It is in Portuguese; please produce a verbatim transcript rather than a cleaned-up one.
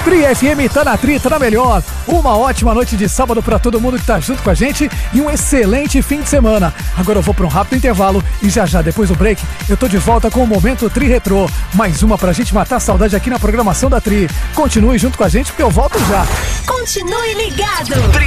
Tri F M tá na Tri, tá na melhor. Uma ótima noite de sábado pra todo mundo que tá junto com a gente e um excelente fim de semana. Agora eu vou pra um rápido intervalo e já já depois do break eu tô de volta com o Momento Tri Retrô. Mais uma pra gente matar a saudade aqui na programação da Tri. Continue junto com a gente porque eu volto já. Continue ligado. Tri